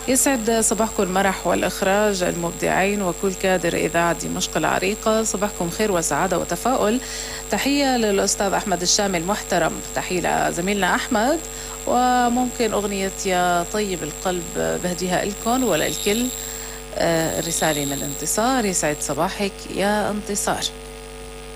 يسعد صباحكم المرح والإخراج المبدعين وكل كادر إذاعة دمشق العريقة. صباحكم خير وسعادة وتفاؤل. تحية للأستاذ أحمد الشامي المحترم، تحية لزميلنا أحمد، وممكن أغنية يا طيب القلب بهديها لكم ولا الكل. رسالة من انتصار. يسعد صباحك يا انتصار.